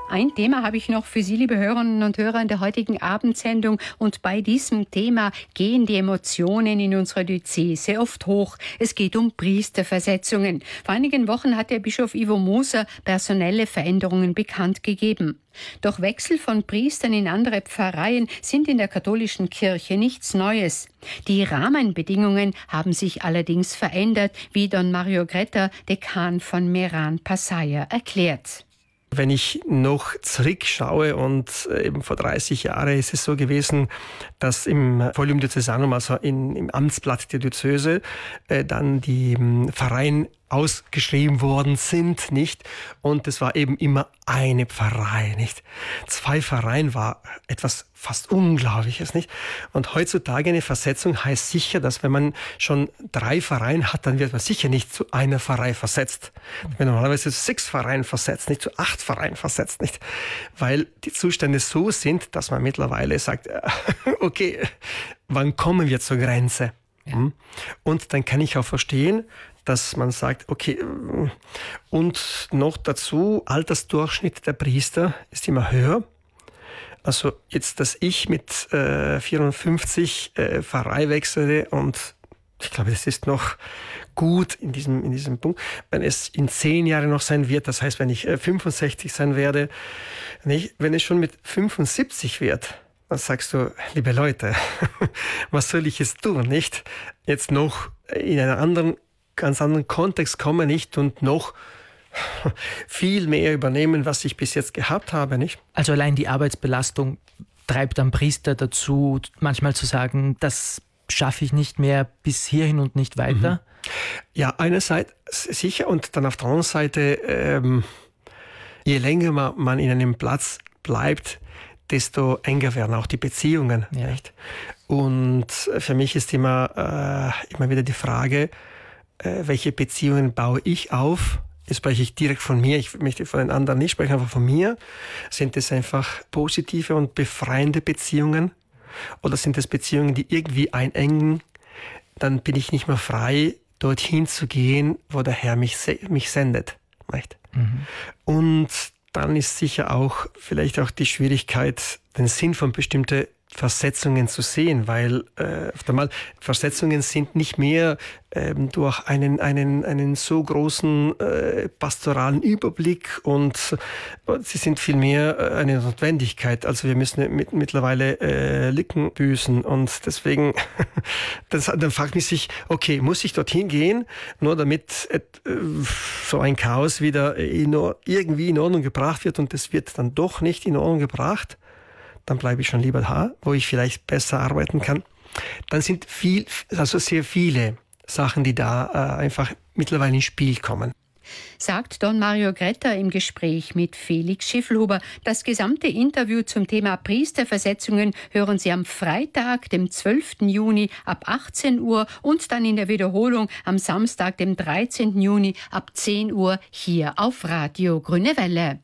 Ein Thema habe ich noch für Sie, liebe Hörerinnen und Hörer, in der heutigen Abendsendung. Und bei diesem Thema gehen die Emotionen in unserer Diözese oft hoch. Es geht um Priesterversetzungen. Vor einigen Wochen hat der Bischof Ivo Moser personelle Veränderungen bekannt gegeben. Doch Wechsel von Priestern in andere Pfarreien sind in der katholischen Kirche nichts Neues. Die Rahmenbedingungen haben sich allerdings verändert, wie Don Mario Gretta, Dekan von Meran Passaia, erklärt. Wenn ich noch zurückschaue und eben vor 30 Jahren ist es so gewesen, dass im Folium Diöcesanum, also im Amtsblatt der Diözese, dann die Pfarreien ausgeschrieben worden sind, nicht? Und es war eben immer eine Pfarrei, nicht? 2 Pfarreien war etwas fast Unglaubliches, nicht? Und heutzutage eine Versetzung heißt sicher, dass wenn man schon 3 Pfarreien hat, dann wird man sicher nicht zu einer Pfarrei versetzt. Wenn normalerweise 6 Pfarreien versetzt, nicht zu 8 Pfarreien versetzt, nicht? Weil die Zustände so sind, dass man mittlerweile sagt, okay, wann kommen wir zur Grenze? Ja. Und dann kann ich auch verstehen, dass man sagt, okay, und noch dazu, Altersdurchschnitt der Priester ist immer höher. Also jetzt, dass ich mit 54 Pfarrei wechsle und ich glaube, das ist noch gut in diesem Punkt. Wenn es in 10 Jahren noch sein wird, das heißt, wenn ich 65 sein werde, wenn es schon mit 75 wird, dann sagst du, liebe Leute, was soll ich jetzt tun, nicht? Jetzt noch in einen ganz anderen Kontext kommen, nicht? Und noch viel mehr übernehmen, was ich bis jetzt gehabt habe, nicht? Also allein die Arbeitsbelastung treibt am Priester dazu, manchmal zu sagen, das schaffe ich nicht mehr bis hierhin und nicht weiter? Ja, einerseits sicher und dann auf der anderen Seite, je länger man in einem Platz bleibt, desto enger werden auch die Beziehungen. Ja. Nicht? Und für mich ist immer wieder die Frage, welche Beziehungen baue ich auf? Jetzt spreche ich direkt von mir, ich möchte von den anderen nicht sprechen, aber von mir. Sind es einfach positive und befreiende Beziehungen? Oder sind es Beziehungen, die irgendwie einengen? Dann bin ich nicht mehr frei, dorthin zu gehen, wo der Herr mich sendet. Nicht? Und dann ist sicher auch vielleicht auch die Schwierigkeit, den Sinn von bestimmten Versetzungen zu sehen, weil Versetzungen sind nicht mehr durch einen so großen pastoralen Überblick und sie sind vielmehr eine Notwendigkeit. Also wir müssen mittlerweile Lücken büßen und deswegen dann fragt man sich, okay, muss ich dorthin gehen, nur damit so ein Chaos wieder irgendwie in Ordnung gebracht wird und es wird dann doch nicht in Ordnung gebracht? Dann bleibe ich schon lieber da, wo ich vielleicht besser arbeiten kann. Dann sind sehr viele Sachen, die da einfach mittlerweile ins Spiel kommen. Sagt Don Mario Gretta im Gespräch mit Felix Schiffelhuber. Das gesamte Interview zum Thema Priesterversetzungen hören Sie am Freitag, dem 12. Juni ab 18 Uhr und dann in der Wiederholung am Samstag, dem 13. Juni ab 10 Uhr hier auf Radio Grüne Welle.